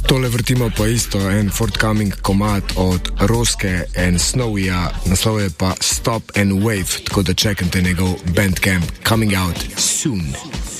Tole vrtimo pa isto, en forthcoming komad od Roske and Snowyja, naslov je pa Stop and Wave, tako da čekajte njegov Bandcamp, coming out soon.